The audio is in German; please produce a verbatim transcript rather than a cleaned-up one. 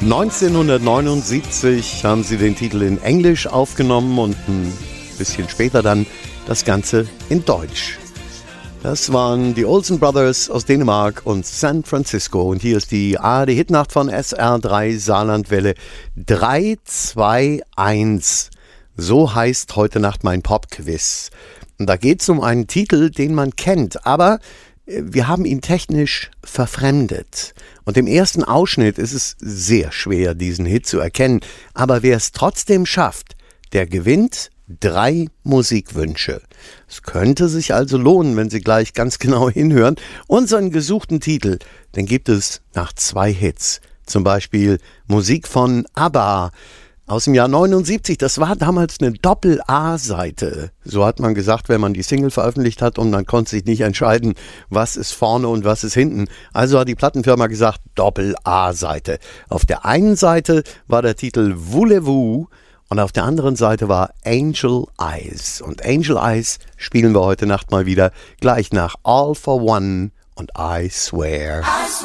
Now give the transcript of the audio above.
neunzehnhundertneunundsiebzig haben sie den Titel in Englisch aufgenommen und ein bisschen später dann das Ganze in Deutsch. Das waren die Olsen Brothers aus Dänemark und San Francisco. Und hier ist die A R D-Hitnacht von S R drei Saarlandwelle drei zwei eins. So heißt heute Nacht mein Popquiz. Und da geht es um einen Titel, den man kennt, aber wir haben ihn technisch verfremdet. Und im ersten Ausschnitt ist es sehr schwer, diesen Hit zu erkennen. Aber wer es trotzdem schafft, der gewinnt drei Musikwünsche. Es könnte sich also lohnen, wenn Sie gleich ganz genau hinhören. Unseren gesuchten Titel, den gibt es nach zwei Hits. Zum Beispiel Musik von ABBA aus dem Jahr neunundsiebzig. Das war damals eine Doppel-A-Seite. So hat man gesagt, wenn man die Single veröffentlicht hat und man konnte sich nicht entscheiden, was ist vorne und was ist hinten. Also hat die Plattenfirma gesagt, Doppel-A-Seite. Auf der einen Seite war der Titel Voulez-vous und auf der anderen Seite war Angel Eyes. Und Angel Eyes spielen wir heute Nacht mal wieder gleich nach All for One und I Swear.